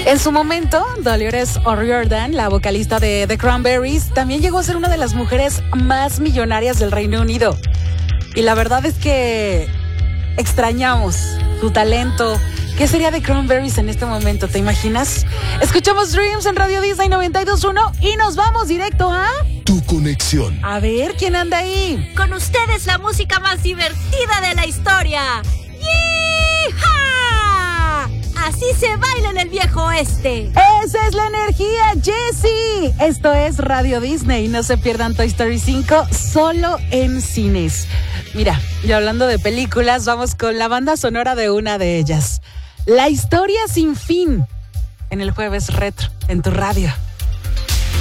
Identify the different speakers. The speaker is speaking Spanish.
Speaker 1: En su momento, Dolores O'Riordan, la vocalista de The Cranberries, también llegó a ser una de las mujeres más millonarias del Reino Unido. Y la verdad es que extrañamos su talento. ¿Qué sería de Cranberries en este momento? ¿Te imaginas? Escuchamos Dreams en Radio Disney 92.1 y nos vamos directo a...
Speaker 2: Tu conexión.
Speaker 1: A ver, ¿quién anda ahí?
Speaker 3: Con ustedes la música más divertida de la historia. ¡Yeeha! Así se baila en el viejo oeste.
Speaker 1: ¡Esa es la energía, Jessie! Esto es Radio Disney. No se pierdan Toy Story 5 solo en cines. Mira, y hablando de películas, vamos con la banda sonora de una de ellas. La historia sin fin. En el Jueves Retro, en tu radio.